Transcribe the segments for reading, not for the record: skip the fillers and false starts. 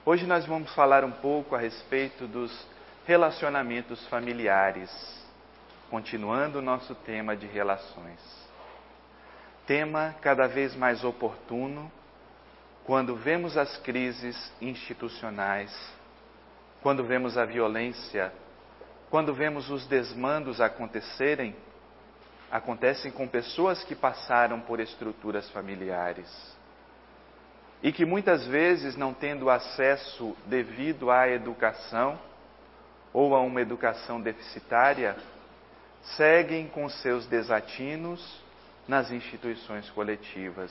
Hoje nós vamos falar um pouco a respeito dos relacionamentos familiares, continuando o nosso tema de relações. Tema cada vez mais oportuno quando vemos as crises institucionais, quando vemos a violência, quando vemos os desmandos acontecem com pessoas que passaram por estruturas familiares e que muitas vezes, não tendo acesso devido à educação ou a uma educação deficitária, seguem com seus desatinos nas instituições coletivas.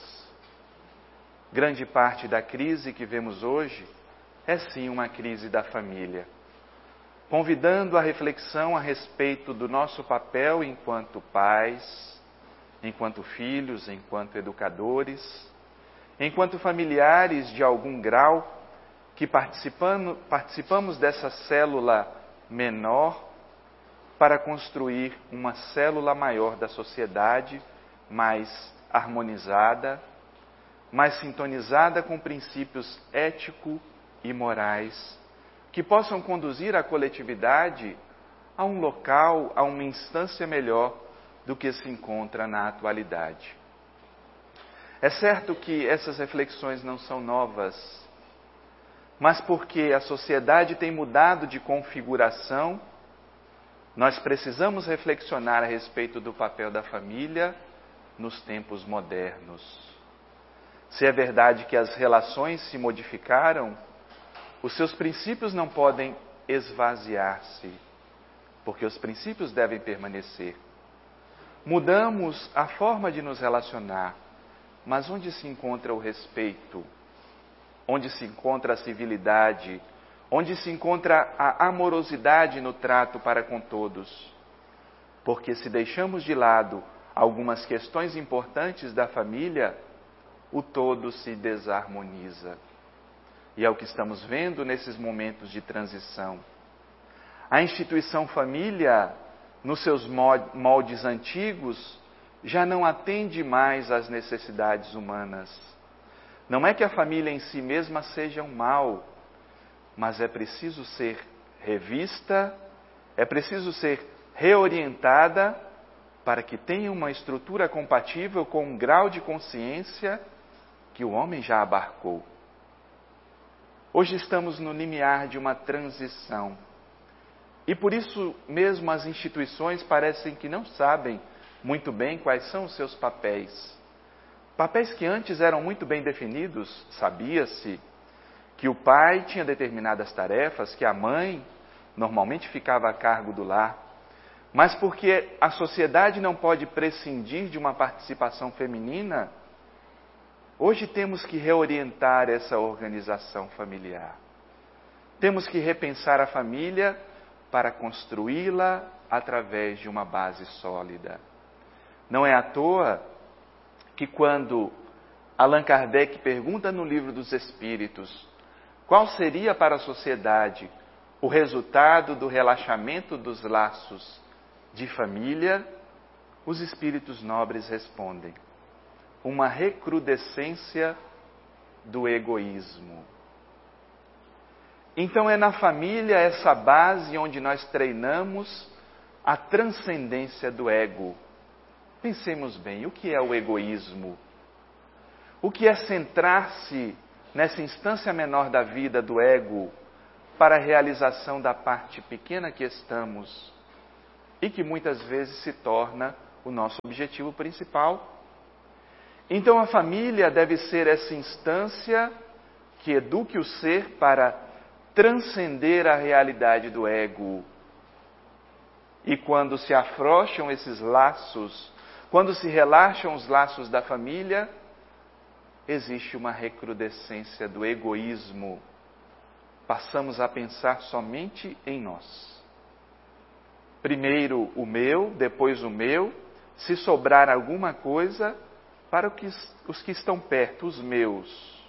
Grande parte da crise que vemos hoje é sim uma crise da família, convidando a reflexão a respeito do nosso papel enquanto pais, enquanto filhos, enquanto educadores, enquanto familiares de algum grau, que participamos dessa célula menor para construir uma célula maior da sociedade, mais harmonizada, mais sintonizada com princípios éticos e morais, que possam conduzir a coletividade a um local, a uma instância melhor do que se encontra na atualidade. É certo que essas reflexões não são novas, mas porque a sociedade tem mudado de configuração, nós precisamos reflexionar a respeito do papel da família nos tempos modernos. Se é verdade que as relações se modificaram, os seus princípios não podem esvaziar-se, porque os princípios devem permanecer. Mudamos a forma de nos relacionar, mas onde se encontra o respeito? Onde se encontra a civilidade? Onde se encontra a amorosidade no trato para com todos? Porque se deixamos de lado algumas questões importantes da família, o todo se desarmoniza. E é o que estamos vendo nesses momentos de transição. A instituição família, nos seus moldes antigos, já não atende mais às necessidades humanas. Não é que a família em si mesma seja um mal, mas é preciso ser revista, é preciso ser reorientada para que tenha uma estrutura compatível com um grau de consciência que o homem já abarcou. Hoje estamos no limiar de uma transição. E por isso mesmo as instituições parecem que não sabem muito bem quais são os seus papéis. Papéis que antes eram muito bem definidos, sabia-se que o pai tinha determinadas tarefas, que a mãe normalmente ficava a cargo do lar. Mas porque a sociedade não pode prescindir de uma participação feminina, hoje temos que reorientar essa organização familiar. Temos que repensar a família para construí-la através de uma base sólida. Não é à toa que quando Allan Kardec pergunta no Livro dos Espíritos qual seria para a sociedade o resultado do relaxamento dos laços de família, os espíritos nobres respondem: uma recrudescência do egoísmo. Então é na família essa base onde nós treinamos a transcendência do ego. Pensemos bem, o que é o egoísmo? O que é centrar-se nessa instância menor da vida do ego para a realização da parte pequena que estamos e que muitas vezes se torna o nosso objetivo principal? Então a família deve ser essa instância que eduque o ser para transcender a realidade do ego. E quando se afrouxam esses laços, quando se relaxam os laços da família, existe uma recrudescência do egoísmo. Passamos a pensar somente em nós. Primeiro o meu, depois o meu, se sobrar alguma coisa, para os que estão perto, os meus.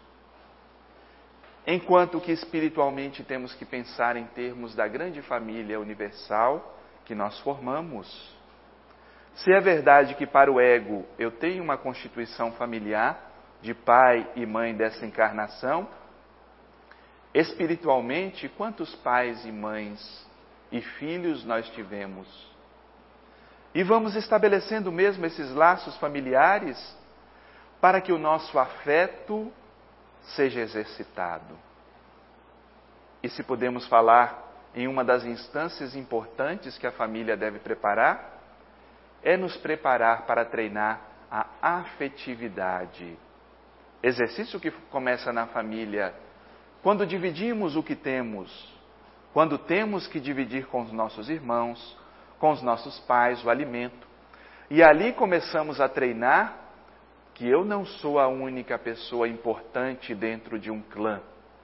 Enquanto que espiritualmente temos que pensar em termos da grande família universal que nós formamos. Se é verdade que para o ego eu tenho uma constituição familiar de pai e mãe dessa encarnação, Espiritualmente, quantos pais e mães e filhos nós tivemos? E vamos estabelecendo mesmo esses laços familiares para que o nosso afeto seja exercitado. E se podemos falar em uma das instâncias importantes que a família deve preparar, é nos preparar para treinar a afetividade. Exercício que começa na família, quando dividimos o que temos, quando temos que dividir com os nossos irmãos, com os nossos pais o alimento. E ali começamos a treinar que eu não sou a única pessoa importante dentro de um clã.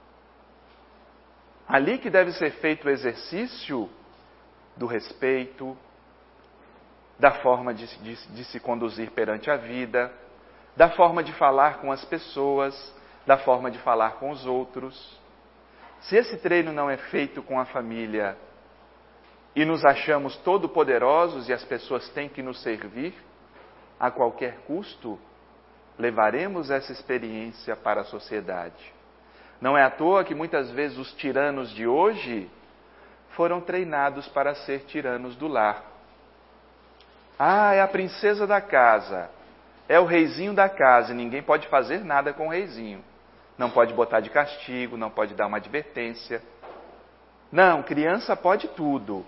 Ali que deve ser feito o exercício do respeito, da forma de se conduzir perante a vida, da forma de falar com as pessoas, da forma de falar com os outros. Se esse treino não é feito com a família e nos achamos todo-poderosos e as pessoas têm que nos servir a qualquer custo, levaremos essa experiência para a sociedade. Não é à toa que muitas vezes os tiranos de hoje foram treinados para ser tiranos do lar. Ah, é a princesa da casa, é o reizinho da casa, e ninguém pode fazer nada com o reizinho. Não pode botar de castigo, não pode dar uma advertência. Não, criança pode tudo.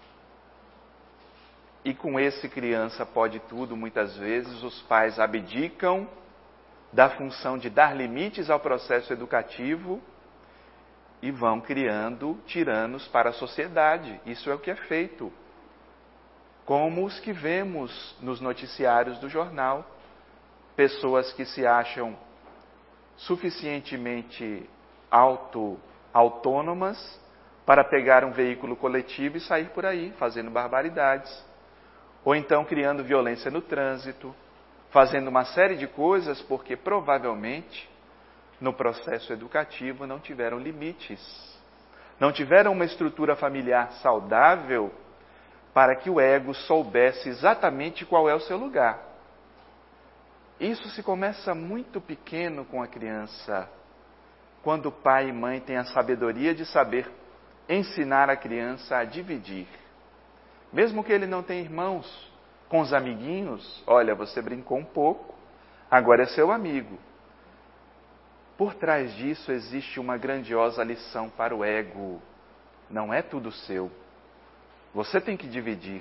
E com esse criança pode tudo, muitas vezes os pais abdicam da função de dar limites ao processo educativo e vão criando tiranos para a sociedade. Isso é o que é feito. Como os que vemos nos noticiários do jornal. Pessoas que se acham suficientemente autônomas para pegar um veículo coletivo e sair por aí, fazendo barbaridades. Ou então criando violência no trânsito, fazendo uma série de coisas porque provavelmente no processo educativo não tiveram limites. Não tiveram uma estrutura familiar saudável para que o ego soubesse exatamente qual é o seu lugar. Isso se começa muito pequeno com a criança, quando pai e mãe têm a sabedoria de saber ensinar a criança a dividir. Mesmo que ele não tenha irmãos, com os amiguinhos, olha, você brincou um pouco, agora é seu amigo. Por trás disso existe uma grandiosa lição para o ego. Não é tudo seu. Você tem que dividir.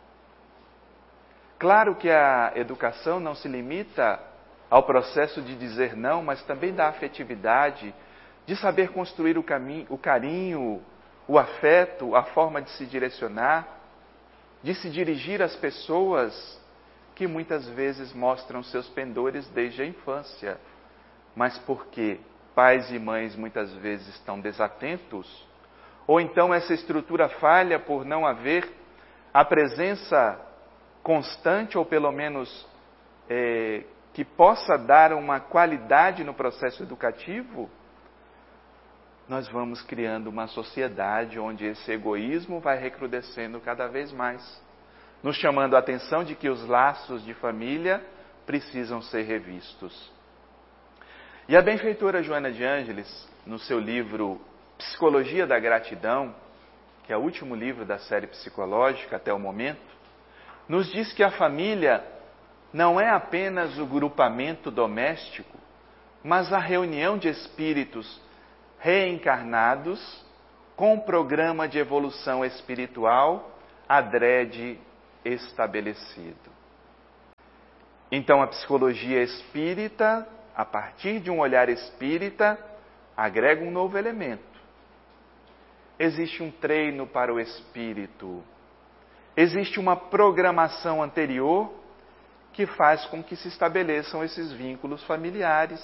Claro que a educação não se limita ao processo de dizer não, mas também da afetividade, de saber construir o carinho, o afeto, a forma de se direcionar, de se dirigir às pessoas que muitas vezes mostram seus pendores desde a infância. Mas porque pais e mães muitas vezes estão desatentos, ou então essa estrutura falha por não haver a presença constante, ou pelo menos que possa dar uma qualidade no processo educativo, nós vamos criando uma sociedade onde esse egoísmo vai recrudescendo cada vez mais, nos chamando a atenção de que os laços de família precisam ser revistos. E a benfeitora Joana de Ângeles, no seu livro Psicologia da Gratidão, que é o último livro da série psicológica até o momento, nos diz que a família não é apenas o grupamento doméstico, mas a reunião de espíritos reencarnados com um programa de evolução espiritual adrede estabelecido. Então a psicologia espírita, a partir de um olhar espírita, agrega um novo elemento. Existe um treino para o espírito. Existe uma programação anterior que faz com que se estabeleçam esses vínculos familiares.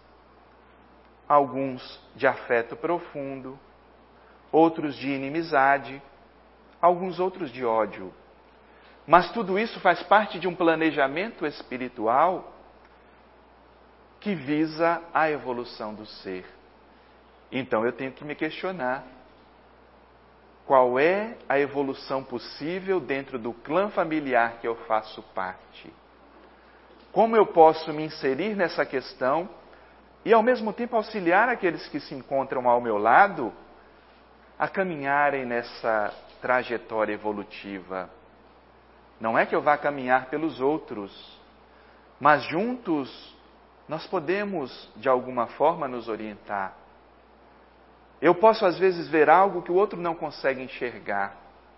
Alguns de afeto profundo, outros de inimizade, alguns outros de ódio. Mas tudo isso faz parte de um planejamento espiritual que visa a evolução do ser. Então eu tenho que me questionar: qual é a evolução possível dentro do clã familiar que eu faço parte? Como eu posso me inserir nessa questão e ao mesmo tempo auxiliar aqueles que se encontram ao meu lado a caminharem nessa trajetória evolutiva. Não é que eu vá caminhar pelos outros, mas juntos nós podemos, de alguma forma, nos orientar. Eu posso, às vezes, ver algo que o outro não consegue enxergar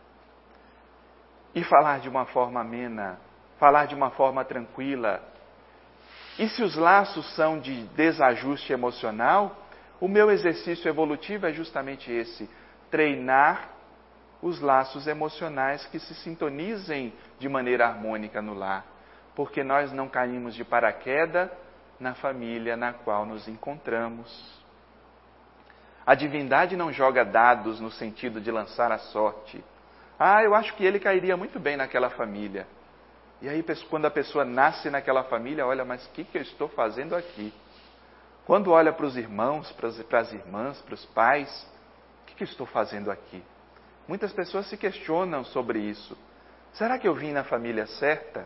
e falar de uma forma amena, falar de uma forma tranquila. E se os laços são de desajuste emocional, o meu exercício evolutivo é justamente esse: treinar os laços emocionais que se sintonizem de maneira harmônica no lar, porque nós não caímos de paraquedas na família na qual nos encontramos. A divindade não joga dados no sentido de lançar a sorte. Eu acho que ele cairia muito bem naquela família. E aí, quando a pessoa nasce naquela família, olha, mas o que eu estou fazendo aqui? Quando olha para os irmãos, para as irmãs, para os pais, o que eu estou fazendo aqui? Muitas pessoas se questionam sobre isso. Será que eu vim na família certa?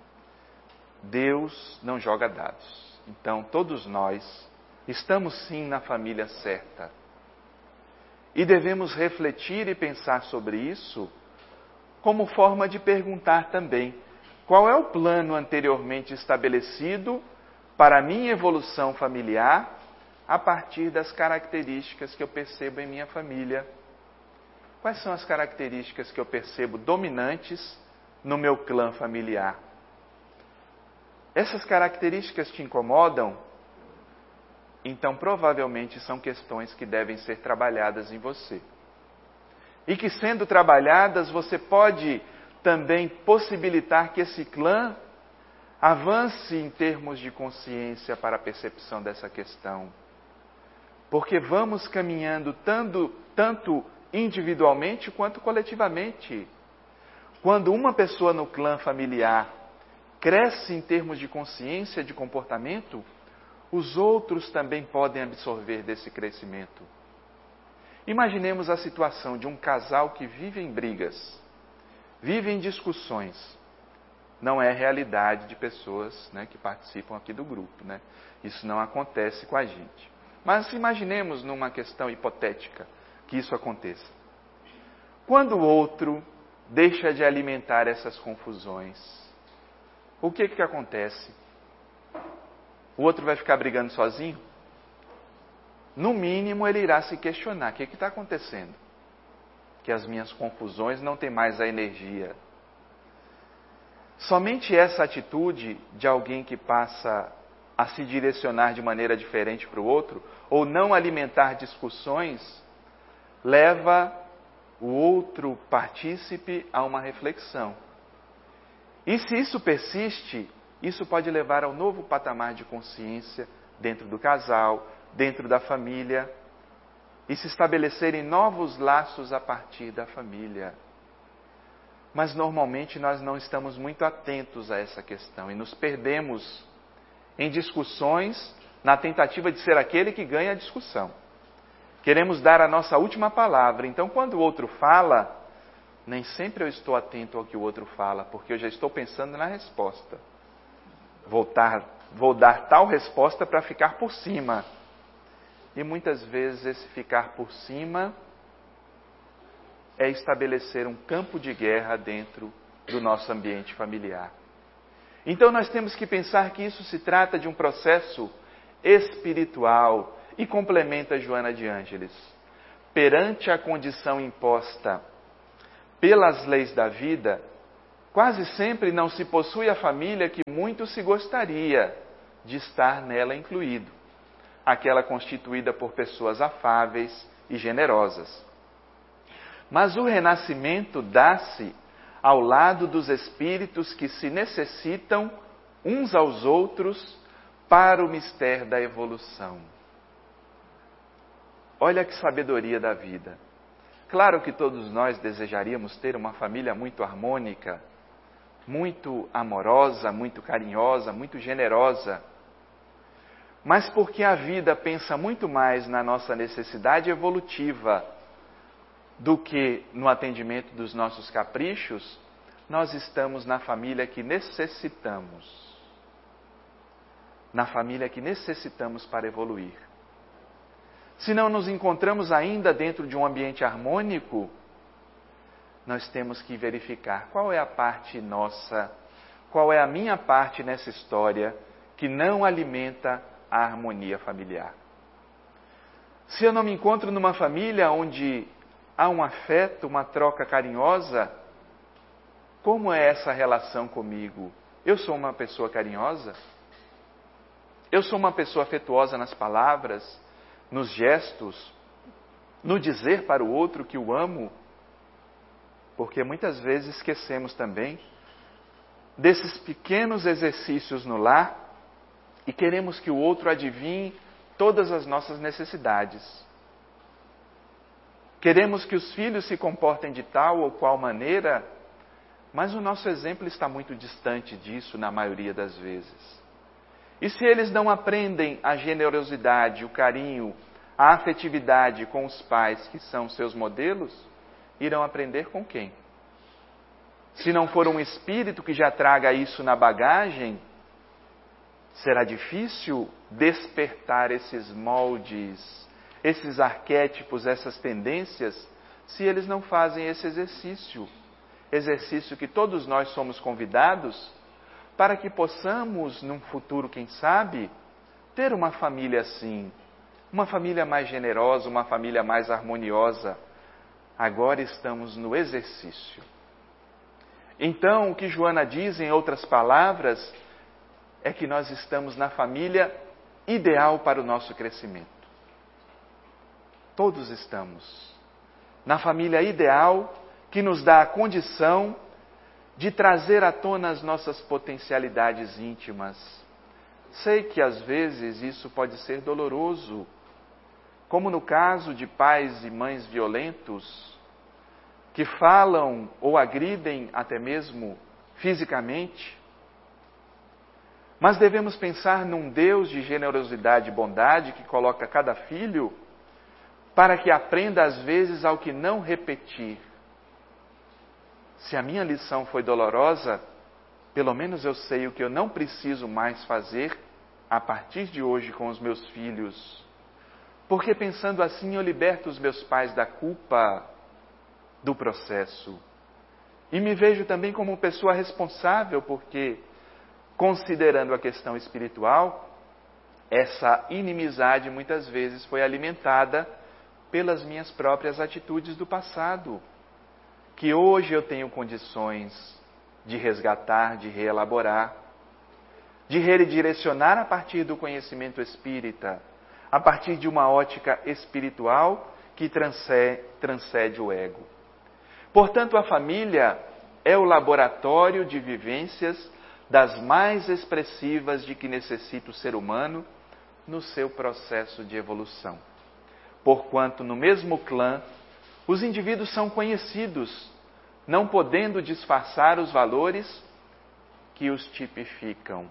Deus não joga dados. Então, todos nós estamos sim na família certa. E devemos refletir e pensar sobre isso como forma de perguntar também: qual é o plano anteriormente estabelecido para a minha evolução familiar a partir das características que eu percebo em minha família? Quais são as características que eu percebo dominantes no meu clã familiar? Essas características te incomodam? Então, provavelmente, são questões que devem ser trabalhadas em você. E que, sendo trabalhadas, você pode também possibilitar que esse clã avance em termos de consciência para a percepção dessa questão. Porque vamos caminhando tanto individualmente quanto coletivamente. Quando uma pessoa no clã familiar cresce em termos de consciência de comportamento, os outros também podem absorver desse crescimento. Imaginemos a situação de um casal que vive em brigas, vive em discussões. Não é realidade de pessoas, que participam aqui do grupo. Isso não acontece com a gente. Mas imaginemos numa questão hipotética que isso aconteça. Quando o outro deixa de alimentar essas confusões, o que acontece? O outro vai ficar brigando sozinho? No mínimo, ele irá se questionar: o que está acontecendo? Que as minhas confusões não têm mais a energia. Somente essa atitude de alguém que passa a se direcionar de maneira diferente para o outro, ou não alimentar discussões, leva o outro partícipe a uma reflexão. E se isso persiste, isso pode levar ao novo patamar de consciência dentro do casal, dentro da família, e se estabelecerem novos laços a partir da família. Mas normalmente nós não estamos muito atentos a essa questão e nos perdemos em discussões na tentativa de ser aquele que ganha a discussão. Queremos dar a nossa última palavra, então quando o outro fala, nem sempre eu estou atento ao que o outro fala, porque eu já estou pensando na resposta. Vou dar tal resposta para ficar por cima. E muitas vezes esse ficar por cima é estabelecer um campo de guerra dentro do nosso ambiente familiar. Então nós temos que pensar que isso se trata de um processo espiritual e complementa Joana de Ângeles. Perante a condição imposta pelas leis da vida, quase sempre não se possui a família que muito se gostaria de estar nela incluído, aquela constituída por pessoas afáveis e generosas. Mas o renascimento dá-se ao lado dos espíritos que se necessitam uns aos outros para o mistério da evolução. Olha que sabedoria da vida. Claro que todos nós desejaríamos ter uma família muito harmônica, muito amorosa, muito carinhosa, muito generosa. Mas porque a vida pensa muito mais na nossa necessidade evolutiva do que no atendimento dos nossos caprichos, nós estamos na família que necessitamos. na família que necessitamos para evoluir. Se não nos encontramos ainda dentro de um ambiente harmônico, nós temos que verificar qual é a parte nossa, qual é a minha parte nessa história que não alimenta a harmonia familiar. Se eu não me encontro numa família onde há um afeto, uma troca carinhosa, como é essa relação comigo? Eu sou uma pessoa carinhosa? Eu sou uma pessoa afetuosa nas palavras, nos gestos, no dizer para o outro que o amo? Porque muitas vezes esquecemos também desses pequenos exercícios no lar e queremos que o outro adivinhe todas as nossas necessidades. Queremos que os filhos se comportem de tal ou qual maneira, mas o nosso exemplo está muito distante disso na maioria das vezes. E se eles não aprendem a generosidade, o carinho, a afetividade com os pais que são seus modelos, irão aprender com quem? Se não for um espírito que já traga isso na bagagem, será difícil despertar esses moldes, esses arquétipos, essas tendências, se eles não fazem esse exercício. Exercício que todos nós somos convidados para que possamos, num futuro, quem sabe, ter uma família assim, uma família mais generosa, uma família mais harmoniosa. Agora estamos no exercício. Então, o que Joana diz, em outras palavras, é que nós estamos na família ideal para o nosso crescimento. Todos estamos na família ideal que nos dá a condição de trazer à tona as nossas potencialidades íntimas. Sei que às vezes isso pode ser doloroso, como no caso de pais e mães violentos, que falam ou agridem até mesmo fisicamente. Mas devemos pensar num Deus de generosidade e bondade que coloca cada filho para que aprenda às vezes ao que não repetir. Se a minha lição foi dolorosa, pelo menos eu sei o que eu não preciso mais fazer a partir de hoje com os meus filhos. Porque pensando assim eu liberto os meus pais da culpa do processo. E me vejo também como pessoa responsável, porque, considerando a questão espiritual, essa inimizade muitas vezes foi alimentada pelas minhas próprias atitudes do passado, que hoje eu tenho condições de resgatar, de reelaborar, de redirecionar a partir do conhecimento espírita, a partir de uma ótica espiritual que transcende o ego. Portanto, a família é o laboratório de vivências das mais expressivas de que necessita o ser humano no seu processo de evolução. Porquanto, no mesmo clã, os indivíduos são conhecidos, não podendo disfarçar os valores que os tipificam.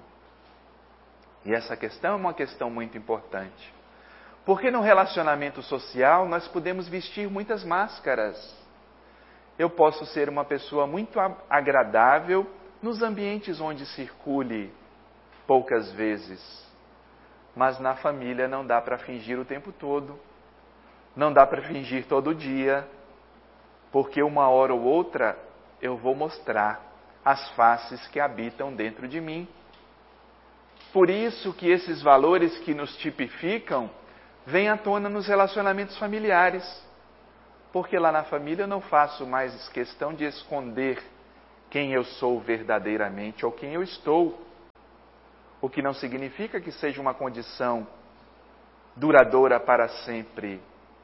E essa questão é uma questão muito importante. Porque no relacionamento social nós podemos vestir muitas máscaras. Eu posso ser uma pessoa muito agradável nos ambientes onde circule poucas vezes. Mas na família não dá para fingir o tempo todo. Não dá para fingir todo dia. Porque uma hora ou outra eu vou mostrar as faces que habitam dentro de mim. Por isso que esses valores que nos tipificam vêm à tona nos relacionamentos familiares. Porque lá na família eu não faço mais questão de esconder quem eu sou verdadeiramente ou quem eu estou. O que não significa que seja uma condição duradoura para sempre.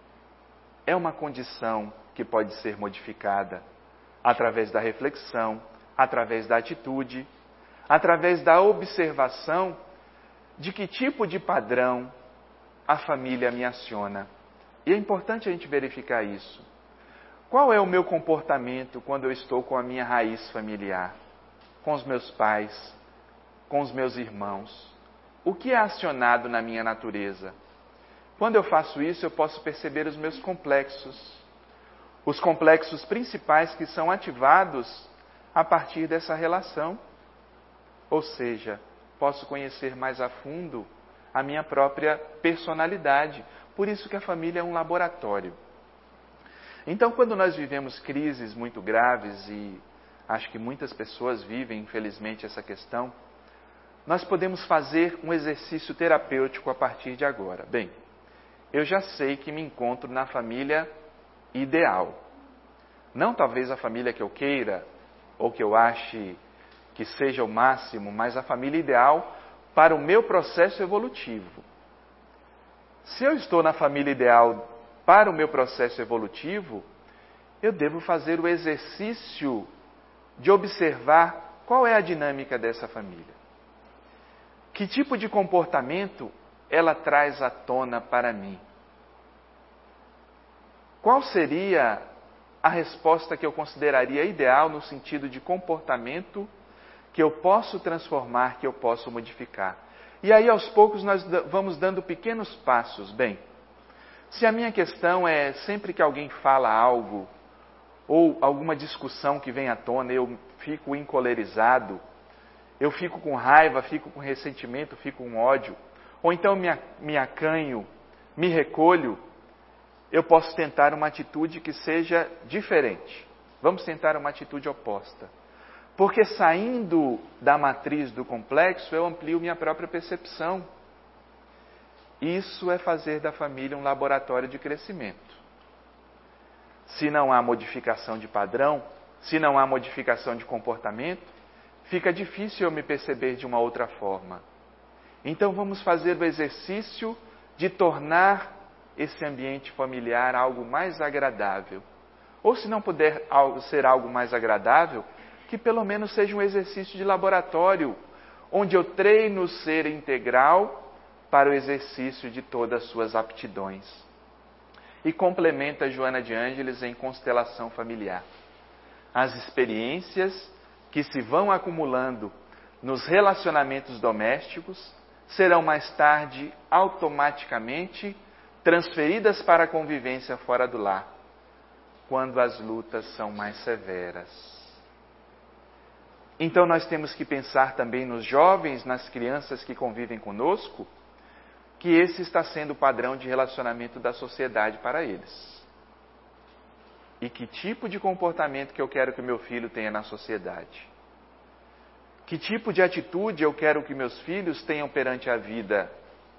É uma condição que pode ser modificada através da reflexão, através da atitude, através da observação de que tipo de padrão a família me aciona. E é importante a gente verificar isso. Qual é o meu comportamento quando eu estou com a minha raiz familiar? Com os meus pais, com os meus irmãos? O que é acionado na minha natureza? Quando eu faço isso, eu posso perceber os meus complexos. Os complexos principais que são ativados a partir dessa relação. Ou seja, posso conhecer mais a fundo a minha própria personalidade. Por isso que a família é um laboratório. Então, quando nós vivemos crises muito graves, e acho que muitas pessoas vivem, infelizmente, essa questão, nós podemos fazer um exercício terapêutico a partir de agora. Bem, eu já sei que me encontro na família ideal. Não talvez a família que eu queira, ou que eu ache que seja o máximo, mas a família ideal para o meu processo evolutivo. Se eu estou na família ideal para o meu processo evolutivo, eu devo fazer o exercício de observar qual é a dinâmica dessa família. Que tipo de comportamento ela traz à tona para mim? Qual seria a resposta que eu consideraria ideal no sentido de comportamento que eu posso transformar, que eu posso modificar? E aí, aos poucos, nós vamos dando pequenos passos. Bem, se a minha questão é sempre que alguém fala algo, ou alguma discussão que vem à tona, eu fico encolerizado, eu fico com raiva, fico com ressentimento, fico com ódio, ou então me acanho, me recolho, eu posso tentar uma atitude que seja diferente. Vamos tentar uma atitude oposta. Porque saindo da matriz do complexo, eu amplio minha própria percepção. Isso é fazer da família um laboratório de crescimento. Se não há modificação de padrão, se não há modificação de comportamento, fica difícil eu me perceber de uma outra forma. Então vamos fazer o exercício de tornar esse ambiente familiar algo mais agradável. Ou se não puder ser algo mais agradável, que pelo menos seja um exercício de laboratório, onde eu treino o ser integral para o exercício de todas as suas aptidões. E complementa Joana de Ângeles em Constelação Familiar. As experiências que se vão acumulando nos relacionamentos domésticos serão mais tarde automaticamente transferidas para a convivência fora do lar, quando as lutas são mais severas. Então nós temos que pensar também nos jovens, nas crianças que convivem conosco, que esse está sendo o padrão de relacionamento da sociedade para eles. E que tipo de comportamento que eu quero que o meu filho tenha na sociedade? Que tipo de atitude eu quero que meus filhos tenham perante a vida?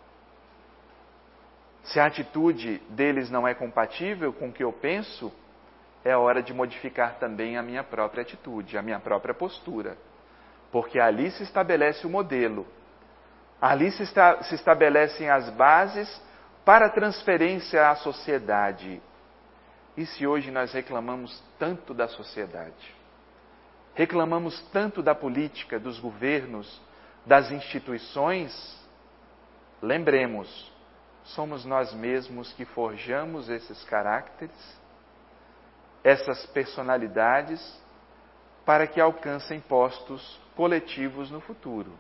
Se a atitude deles não é compatível com o que eu penso, é hora de modificar também a minha própria atitude, a minha própria postura. Porque ali se estabelece o modelo. Ali se estabelecem as bases para a transferência à sociedade. E se hoje nós reclamamos tanto da sociedade, reclamamos tanto da política, dos governos, das instituições, lembremos, somos nós mesmos que forjamos esses caracteres, essas personalidades, para que alcancem postos coletivos no futuro.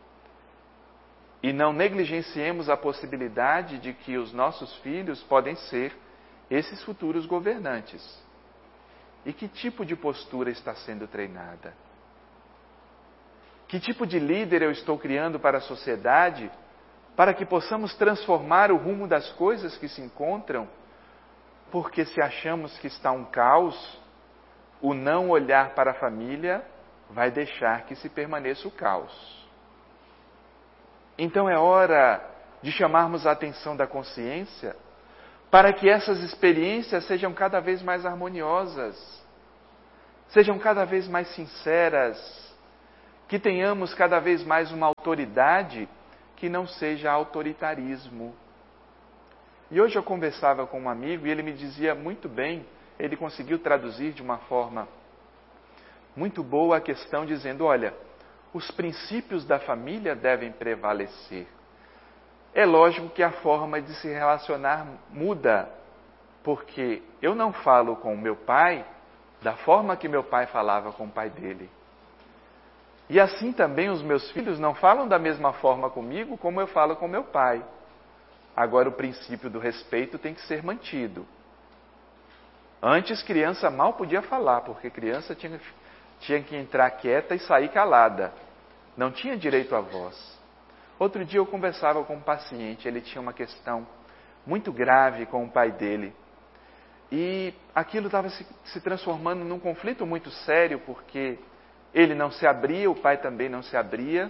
E não negligenciemos a possibilidade de que os nossos filhos podem ser esses futuros governantes. E que tipo de postura está sendo treinada? Que tipo de líder eu estou criando para a sociedade, para que possamos transformar o rumo das coisas que se encontram? Porque se achamos que está um caos, o não olhar para a família vai deixar que se permaneça o caos. Então é hora de chamarmos a atenção da consciência para que essas experiências sejam cada vez mais harmoniosas, sejam cada vez mais sinceras, que tenhamos cada vez mais uma autoridade que não seja autoritarismo. E hoje eu conversava com um amigo e ele me dizia muito bem, ele conseguiu traduzir de uma forma muito boa a questão, dizendo, olha, os princípios da família devem prevalecer. É lógico que a forma de se relacionar muda, porque eu não falo com o meu pai da forma que meu pai falava com o pai dele. E assim também os meus filhos não falam da mesma forma comigo como eu falo com meu pai. Agora o princípio do respeito tem que ser mantido. Antes criança mal podia falar, porque criança tinha que entrar quieta e sair calada. não tinha direito à voz. Outro dia eu conversava com um paciente, ele tinha uma questão muito grave com o pai dele. E aquilo estava se transformando num conflito muito sério, porque ele não se abria, o pai também não se abria.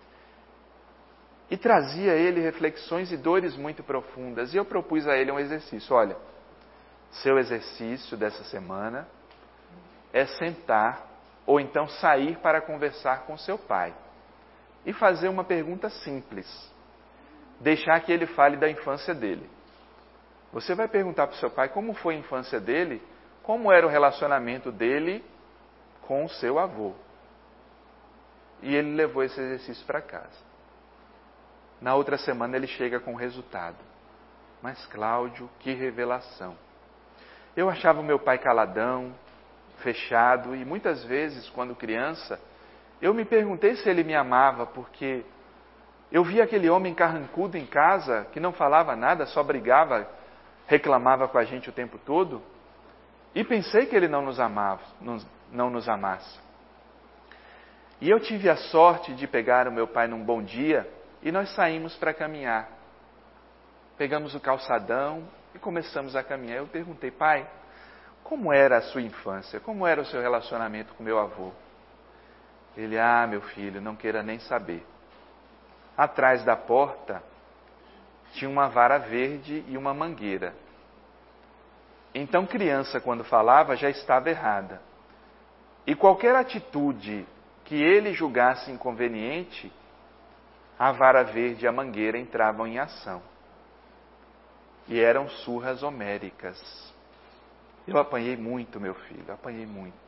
E trazia a ele reflexões e dores muito profundas. E eu propus a ele um exercício. Olha, seu exercício dessa semana é sentar ou então sair para conversar com seu pai. E fazer uma pergunta simples. Deixar que ele fale da infância dele. Você vai perguntar para o seu pai como foi a infância dele, como era o relacionamento dele com o seu avô. E ele levou esse exercício para casa. Na outra semana ele chega com o resultado. Mas Cláudio, que revelação. Eu achava o meu pai caladão, fechado, e muitas vezes, quando criança, eu me perguntei se ele me amava, porque eu via aquele homem carrancudo em casa, que não falava nada, só brigava, reclamava com a gente o tempo todo, e pensei que ele não nos amava, não nos amasse. E eu tive a sorte de pegar o meu pai num bom dia, e nós saímos para caminhar. Pegamos o calçadão e começamos a caminhar. Eu perguntei, pai, como era a sua infância? Como era o seu relacionamento com meu avô? Ele, meu filho, não queira nem saber. Atrás da porta tinha uma vara verde e uma mangueira. Então, criança, quando falava, já estava errada. E qualquer atitude que ele julgasse inconveniente, a vara verde e a mangueira entravam em ação. E eram surras homéricas. Eu apanhei muito, meu filho, apanhei muito.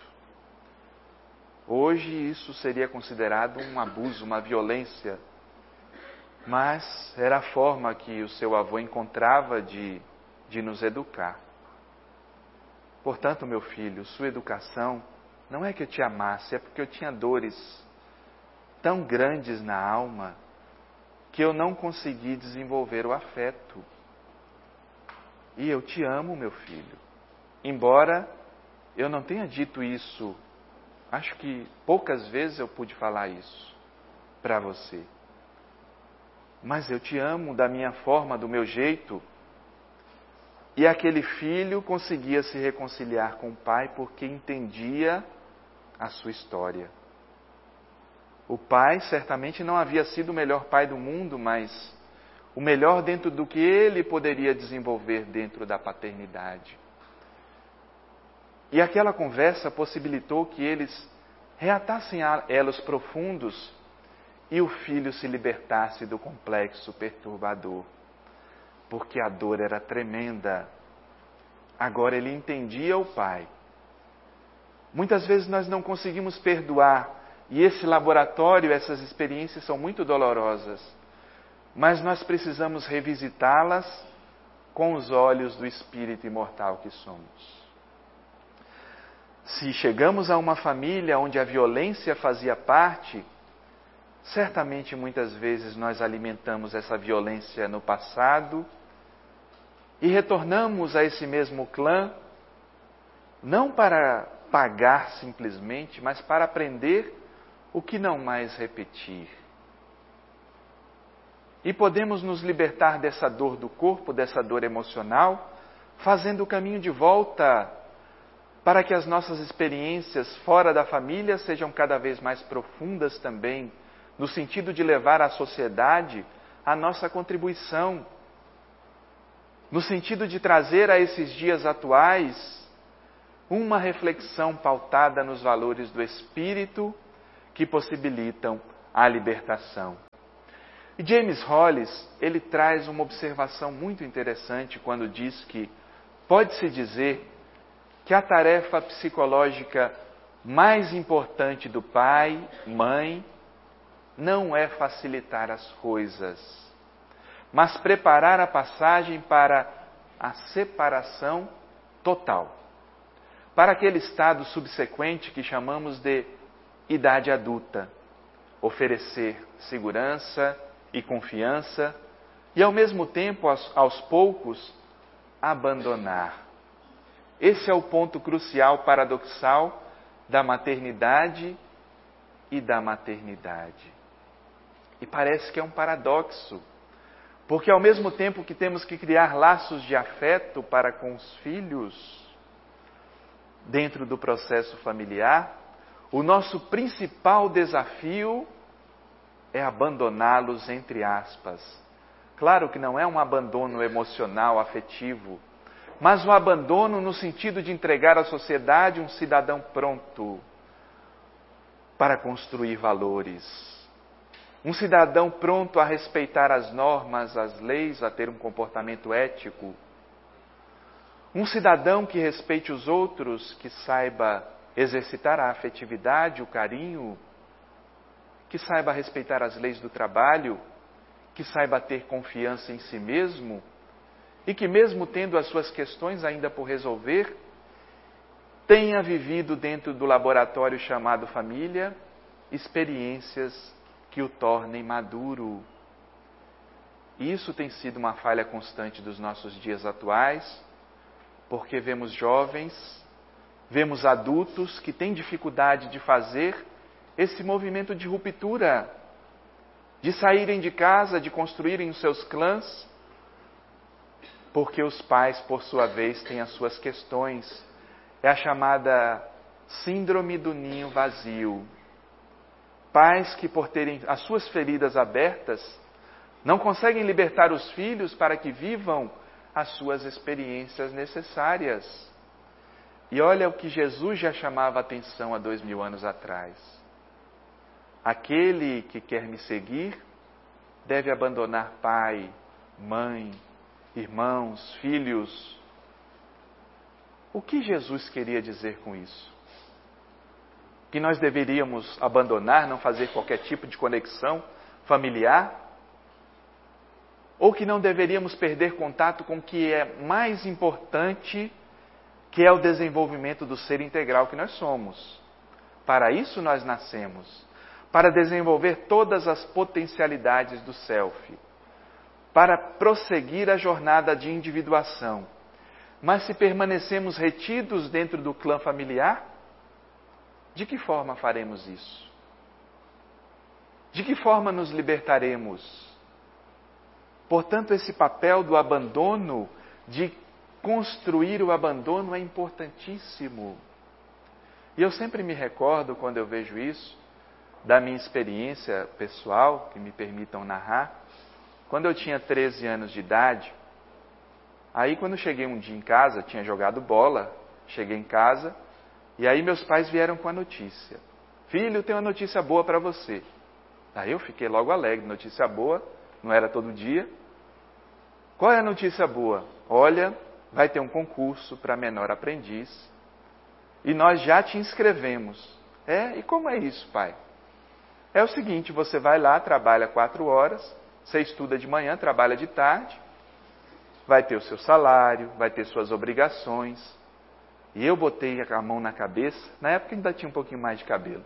Hoje isso seria considerado um abuso, uma violência. Mas era a forma que o seu avô encontrava de nos educar. Portanto, meu filho, sua educação não é que eu te amasse, é porque eu tinha dores tão grandes na alma que eu não consegui desenvolver o afeto. E eu te amo, meu filho. Embora eu não tenha dito isso, acho que poucas vezes eu pude falar isso para você. Mas eu te amo da minha forma, do meu jeito. E aquele filho conseguia se reconciliar com o pai porque entendia a sua história. O pai certamente não havia sido o melhor pai do mundo, mas o melhor dentro do que ele poderia desenvolver dentro da paternidade. E aquela conversa possibilitou que eles reatassem elos profundos e o filho se libertasse do complexo perturbador, porque a dor era tremenda. Agora ele entendia o pai. Muitas vezes nós não conseguimos perdoar, e esse laboratório, essas experiências são muito dolorosas, mas nós precisamos revisitá-las com os olhos do espírito imortal que somos. Se chegamos a uma família onde a violência fazia parte, certamente muitas vezes nós alimentamos essa violência no passado e retornamos a esse mesmo clã, não para pagar simplesmente, mas para aprender o que não mais repetir. E podemos nos libertar dessa dor do corpo, dessa dor emocional, fazendo o caminho de volta para que as nossas experiências fora da família sejam cada vez mais profundas também, no sentido de levar à sociedade a nossa contribuição, no sentido de trazer a esses dias atuais uma reflexão pautada nos valores do espírito que possibilitam a libertação. E James Hollis, ele traz uma observação muito interessante quando diz que pode-se dizer que a tarefa psicológica mais importante do pai, mãe, não é facilitar as coisas, mas preparar a passagem para a separação total, para aquele estado subsequente que chamamos de idade adulta, oferecer segurança e confiança e, ao mesmo tempo, aos poucos, abandonar. Esse é o ponto crucial, paradoxal, da maternidade e da maternidade. E parece que é um paradoxo, porque ao mesmo tempo que temos que criar laços de afeto para com os filhos, dentro do processo familiar, o nosso principal desafio é abandoná-los, entre aspas. Claro que não é um abandono emocional, afetivo, mas um abandono no sentido de entregar à sociedade um cidadão pronto para construir valores. Um cidadão pronto a respeitar as normas, as leis, a ter um comportamento ético. Um cidadão que respeite os outros, que saiba exercitar a afetividade, o carinho, que saiba respeitar as leis do trabalho, que saiba ter confiança em si mesmo e que mesmo tendo as suas questões ainda por resolver, tenha vivido dentro do laboratório chamado família experiências que o tornem maduro. Isso tem sido uma falha constante dos nossos dias atuais, porque vemos jovens, vemos adultos que têm dificuldade de fazer esse movimento de ruptura, de saírem de casa, de construírem os seus clãs, porque os pais, por sua vez, têm as suas questões. É a chamada síndrome do ninho vazio. Pais que, por terem as suas feridas abertas, não conseguem libertar os filhos para que vivam as suas experiências necessárias. E olha o que Jesus já chamava a atenção há 2000 anos atrás. Aquele que quer me seguir deve abandonar pai, mãe, irmãos, filhos. O que Jesus queria dizer com isso? Que nós deveríamos abandonar, não fazer qualquer tipo de conexão familiar? Ou que não deveríamos perder contato com o que é mais importante, que é o desenvolvimento do ser integral que nós somos? Para isso nós nascemos, para desenvolver todas as potencialidades do self, para prosseguir a jornada de individuação. Mas se permanecemos retidos dentro do clã familiar, de que forma faremos isso? De que forma nos libertaremos? Portanto, esse papel do abandono, de construir o abandono, é importantíssimo. E eu sempre me recordo, quando eu vejo isso, da minha experiência pessoal, que me permitam narrar. Quando eu tinha 13 anos de idade, aí quando cheguei um dia em casa, tinha jogado bola, cheguei em casa, e aí meus pais vieram com a notícia: filho, tem uma notícia boa para você. Aí eu fiquei logo alegre, notícia boa, não era todo dia. Qual é a notícia boa? Olha, vai ter um concurso para menor aprendiz, e nós já te inscrevemos. E como é isso, pai? É o seguinte, você vai lá, trabalha 4 horas, você estuda de manhã, trabalha de tarde, vai ter o seu salário, vai ter suas obrigações. E eu botei a mão na cabeça, na época ainda tinha um pouquinho mais de cabelo.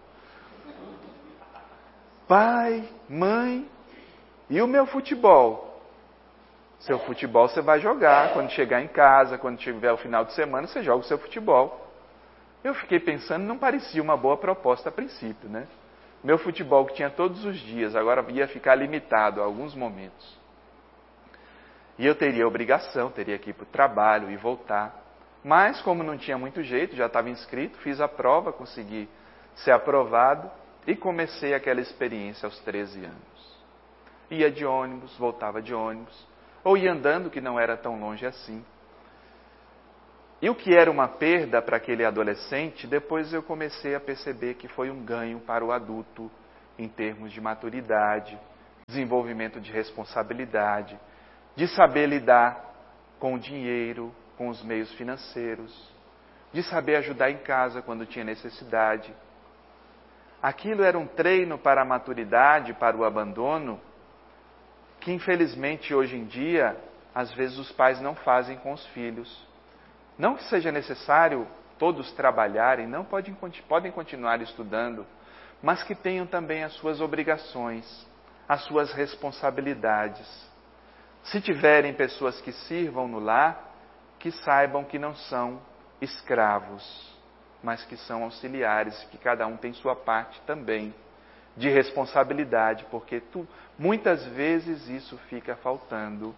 Pai, mãe, e o meu futebol? Seu futebol você vai jogar, quando chegar em casa, quando tiver o final de semana, você joga o seu futebol. Eu fiquei pensando, não parecia uma boa proposta a princípio, né? Meu futebol que tinha todos os dias, agora ia ficar limitado a alguns momentos. E eu teria obrigação, teria que ir para o trabalho e voltar. Mas, como não tinha muito jeito, já estava inscrito, fiz a prova, consegui ser aprovado e comecei aquela experiência aos 13 anos. Ia de ônibus, voltava de ônibus, ou ia andando, que não era tão longe assim. E o que era uma perda para aquele adolescente, depois eu comecei a perceber que foi um ganho para o adulto, em termos de maturidade, desenvolvimento de responsabilidade, de saber lidar com o dinheiro, com os meios financeiros, de saber ajudar em casa quando tinha necessidade. Aquilo era um treino para a maturidade, para o abandono, que infelizmente hoje em dia, às vezes os pais não fazem com os filhos. Não que seja necessário todos trabalharem, não podem continuar estudando, mas que tenham também as suas obrigações, as suas responsabilidades. Se tiverem pessoas que sirvam no lar, que saibam que não são escravos, mas que são auxiliares, que cada um tem sua parte também de responsabilidade, porque muitas vezes isso fica faltando.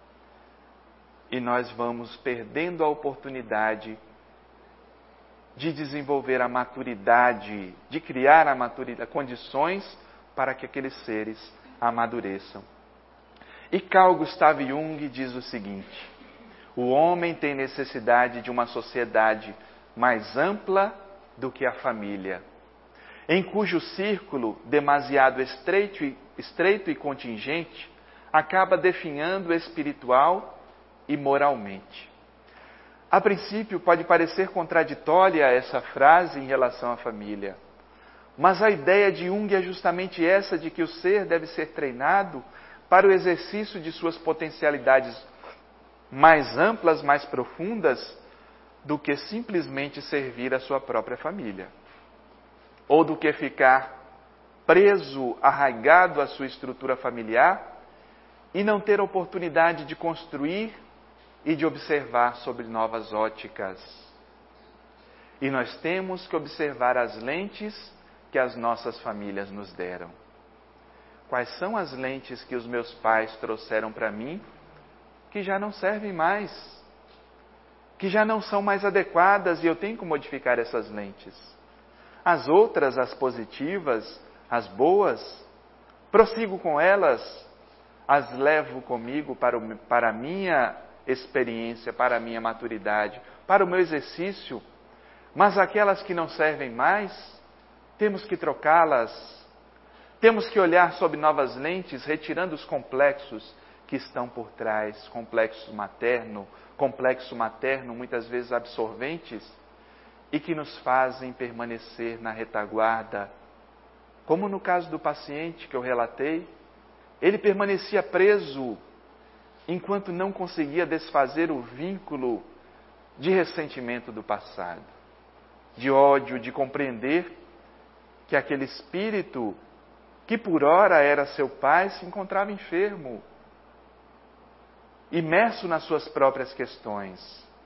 E nós vamos perdendo a oportunidade de desenvolver a maturidade, de criar a maturidade, condições para que aqueles seres amadureçam. E Carl Gustav Jung diz o seguinte: o homem tem necessidade de uma sociedade mais ampla do que a família, em cujo círculo demasiado estreito e contingente acaba definhando espiritual e moralmente. A princípio pode parecer contraditória essa frase em relação à família, mas a ideia de Jung é justamente essa, de que o ser deve ser treinado para o exercício de suas potencialidades mais amplas, mais profundas, do que simplesmente servir a sua própria família, ou do que ficar preso, arraigado à sua estrutura familiar e não ter oportunidade de construir e de observar sobre novas óticas. E nós temos que observar as lentes que as nossas famílias nos deram. Quais são as lentes que os meus pais trouxeram para mim, que já não servem mais, que já não são mais adequadas, e eu tenho que modificar essas lentes. As outras, as positivas, as boas, prossigo com elas, as levo comigo para a minha experiência, para a minha maturidade, para o meu exercício. Mas aquelas que não servem mais, temos que trocá-las. Temos que olhar sob novas lentes, retirando os complexos que estão por trás, complexo materno muitas vezes absorventes, e que nos fazem permanecer na retaguarda. Como no caso do paciente que eu relatei, ele permanecia preso enquanto não conseguia desfazer o vínculo de ressentimento do passado, de ódio, de compreender que aquele espírito, que por ora era seu pai, se encontrava enfermo, imerso nas suas próprias questões,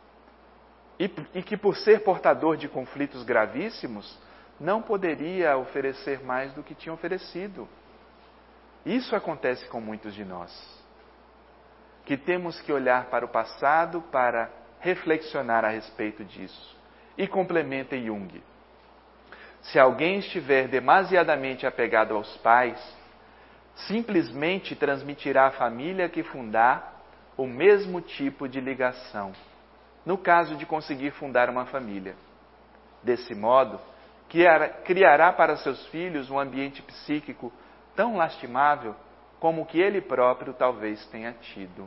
e que por ser portador de conflitos gravíssimos, não poderia oferecer mais do que tinha oferecido. Isso acontece com muitos de nós, que temos que olhar para o passado para reflexionar a respeito disso. E complementa Jung: se alguém estiver demasiadamente apegado aos pais, simplesmente transmitirá à família que fundar o mesmo tipo de ligação, no caso de conseguir fundar uma família. Desse modo, criará para seus filhos um ambiente psíquico tão lastimável como o que ele próprio talvez tenha tido.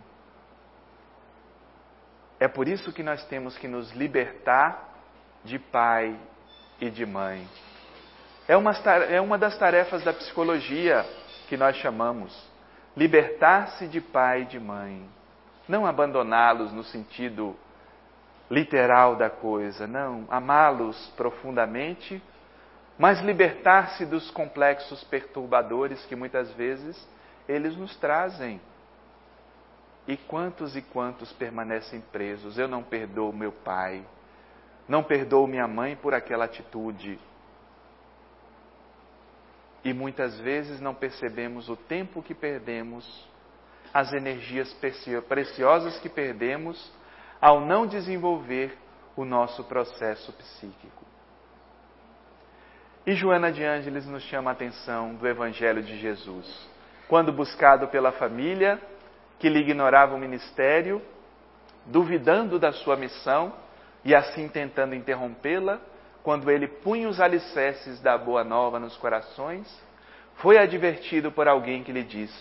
É por isso que nós temos que nos libertar de pai e de mãe. É uma das tarefas da psicologia que nós chamamos libertar-se de pai e de mãe. Não abandoná-los no sentido literal da coisa, não, amá-los profundamente, mas libertar-se dos complexos perturbadores que muitas vezes eles nos trazem. E quantos permanecem presos? Eu não perdoo meu pai, não perdoo minha mãe por aquela atitude. E muitas vezes não percebemos o tempo que perdemos, as energias preciosas que perdemos, ao não desenvolver o nosso processo psíquico. E Joana de Ângeles nos chama a atenção do Evangelho de Jesus, quando buscado pela família, que lhe ignorava o ministério, duvidando da sua missão e assim tentando interrompê-la, quando ele punha os alicerces da boa nova nos corações, foi advertido por alguém que lhe disse: